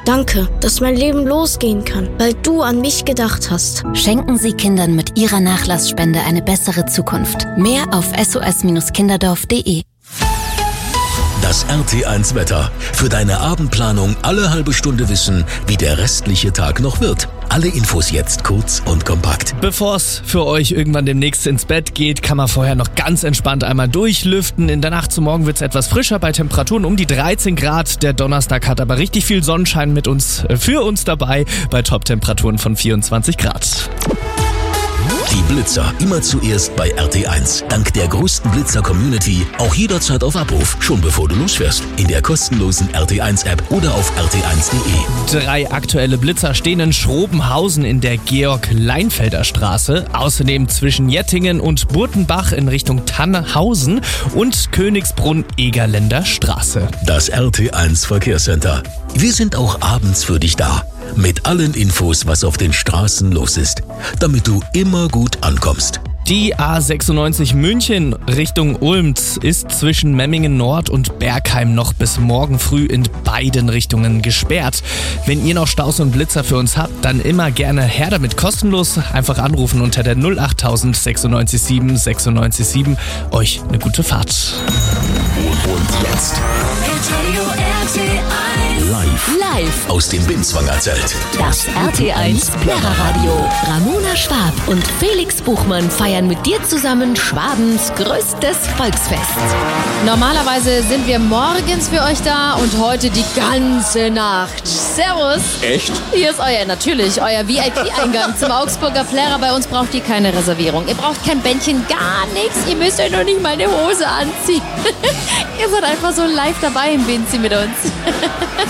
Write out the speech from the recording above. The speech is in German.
Danke, dass mein Leben losgehen kann, weil du an mich gedacht hast. Schenken Sie Kindern mit Ihrer Nachlassspende eine bessere Zukunft. Mehr auf sos-kinderdorf.de. Das RT1 Wetter. Für deine Abendplanung alle halbe Stunde wissen, wie der restliche Tag noch wird. Alle Infos jetzt kurz und kompakt. Bevor es für euch irgendwann demnächst ins Bett geht, kann man vorher noch ganz entspannt einmal durchlüften. In der Nacht zum Morgen wird es etwas frischer bei Temperaturen um die 13 Grad. Der Donnerstag hat aber richtig viel Sonnenschein für uns dabei bei Top-Temperaturen von 24 Grad. Die Blitzer immer zuerst bei RT1. Dank der größten Blitzer-Community auch jederzeit auf Abruf, schon bevor du losfährst. In der kostenlosen RT1-App oder auf rt1.de. 3 aktuelle Blitzer stehen in Schrobenhausen in der Georg-Leinfelder Straße. Außerdem zwischen Jettingen und Burtenbach in Richtung Tannhausen und Königsbrunn-Egerländer Straße. Das RT1 Verkehrscenter. Wir sind auch abends für dich da. Mit allen Infos, was auf den Straßen los ist, damit du immer gut ankommst. Die A96 München Richtung Ulm ist zwischen Memmingen Nord und Bergheim noch bis morgen früh in beiden Richtungen gesperrt. Wenn ihr noch Staus und Blitzer für uns habt, dann immer gerne her damit, kostenlos. Einfach anrufen unter der 08000 96 7 96 7. Euch eine gute Fahrt. Und jetzt live aus dem Binswanger Zelt. Das RT1 Lehrerradio. Ramona Schwab und Felix Buchmann feiern mit dir zusammen Schwabens größtes Volksfest. Normalerweise sind wir morgens für euch da und heute die ganze Nacht. Servus. Echt? Hier ist euer VIP-Eingang zum Augsburger Plärrer. Bei uns braucht ihr keine Reservierung. Ihr braucht kein Bändchen, gar nichts. Ihr müsst euch noch nicht mal eine Hose anziehen. Ihr seid einfach so live dabei im Binzi mit uns.